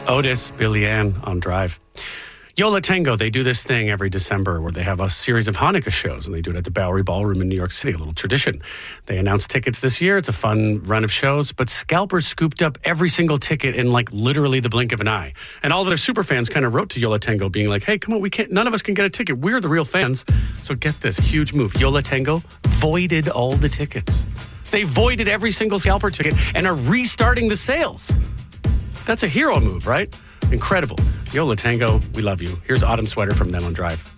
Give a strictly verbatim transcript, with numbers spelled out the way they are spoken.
Otis, Billy Ann on Drive. Yo La Tengo, they do this thing every December where they have a series of Hanukkah shows, and they do it at the Bowery Ballroom in New York City, a little tradition. They announced tickets this year. It's a fun run of shows, but scalpers scooped up every single ticket in like literally the blink of an eye. And all of their super fans kind of wrote to Yo La Tengo being like, hey, come on, we can't, none of us can get a ticket. We're the real fans. So get this, huge move. Yo La Tengo voided all the tickets. They voided every single scalper ticket and are restarting the sales. That's a hero move, right? Incredible. Yo La Tengo, we love you. Here's Autumn Sweater from them on Drive.